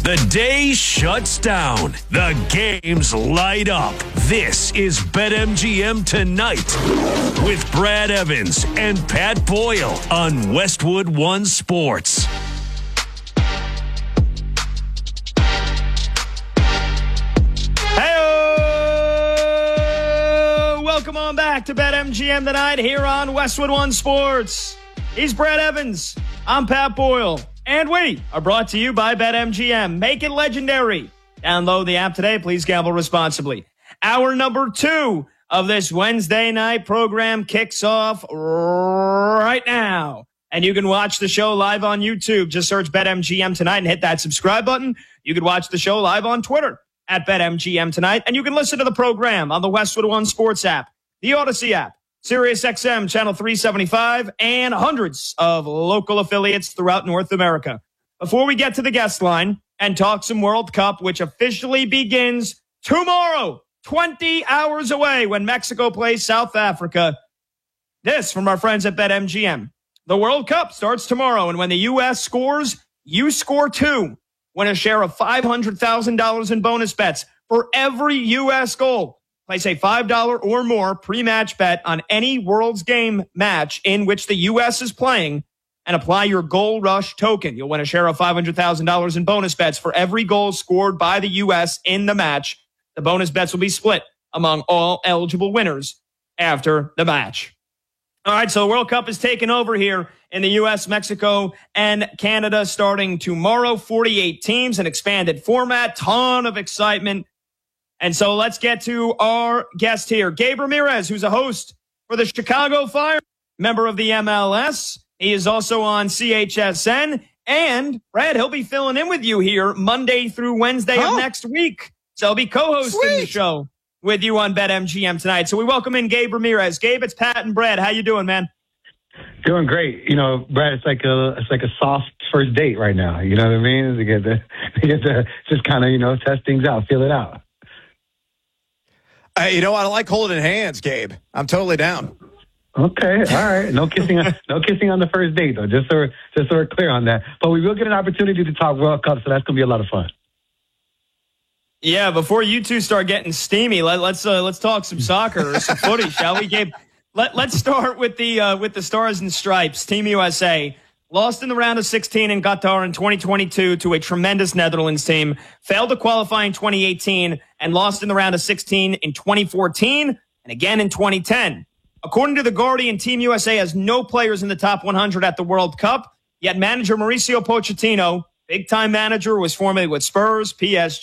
The day shuts down. The games light up. This is BetMGM Tonight with Brad Evans and Pat Boyle on Westwood One Sports. Hey-o! Welcome on back to BetMGM Tonight here on Westwood One Sports. He's Brad Evans. I'm Pat Boyle. And we are brought to you by BetMGM. Make it legendary. Download the app today. Please gamble responsibly. Hour number 2 of this Wednesday night program kicks off right now. And you can watch the show live on YouTube. Just search BetMGM Tonight and hit that subscribe button. You can watch the show live on Twitter at BetMGM Tonight. And you can listen to the program on the Westwood One Sports app, the Odyssey app, SiriusXM Channel 375, and hundreds of local affiliates throughout North America. Before we get to the guest line and talk some World Cup, which officially begins tomorrow, 20 hours away when Mexico plays South Africa, this from our friends at BetMGM. The World Cup starts tomorrow, and when the U.S. scores, you score too. Win a share of $500,000 in bonus bets for every U.S. goal. Place a $5 or more pre-match bet on any World's Game match in which the U.S. is playing and apply your Goal Rush token. You'll win a share of $500,000 in bonus bets for every goal scored by the U.S. in the match. The bonus bets will be split among all eligible winners after the match. All right, so the World Cup is taking over here in the U.S., Mexico, and Canada starting tomorrow. 48 teams, an expanded format, ton of excitement. And so let's get to our guest here, Gabe Ramirez, who's a host for the Chicago Fire, member of the MLS. He is also on CHSN. And, Brad, he'll be filling in with you here Monday through Wednesday of next week. So he'll be co-hosting the show with you on BetMGM Tonight. So we welcome in Gabe Ramirez. Gabe, it's Pat and Brad. How you doing, man? Doing great. You know, Brad, it's like a soft first date right now. You know what I mean? To get to just kind of, test things out, feel it out. I like holding hands, Gabe. I'm totally down. Okay, all right. No kissing on the first date, though. Just so we're clear on that. But we will get an opportunity to talk World Cup, so that's gonna be a lot of fun. Yeah, before you two start getting steamy, let's talk some soccer or some footy, shall we, Gabe? Let's start with the Stars and Stripes. Team USA lost in the round of 16 in Qatar in 2022 to a tremendous Netherlands team, failed to qualify in 2018, and lost in the round of 16 in 2014 and again in 2010. According to The Guardian, Team USA has no players in the top 100 at the World Cup, yet manager Mauricio Pochettino, big-time manager, was formerly with Spurs, PSG,